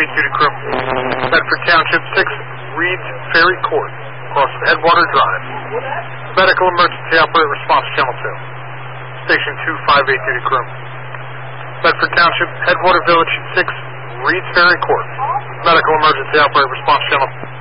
duty crew. Bedford Township 6, Reed's Ferry Court, across Headwater Drive. Medical emergency operator response channel 2. Station 258 duty crew. Bedford Township, Headwater Village 6, Reed's Ferry Court. Medical emergency operator response channel